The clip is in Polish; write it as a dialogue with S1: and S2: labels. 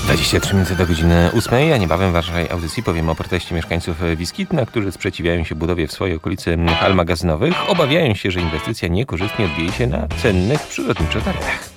S1: 23 minuty do godziny 8, a niebawem w waszej audycji powiem o proteście mieszkańców Wiskitna, którzy sprzeciwiają się budowie w swojej okolicy hal magazynowych. Obawiają się, że inwestycja niekorzystnie odbije się na cennych przyrodniczych terenach.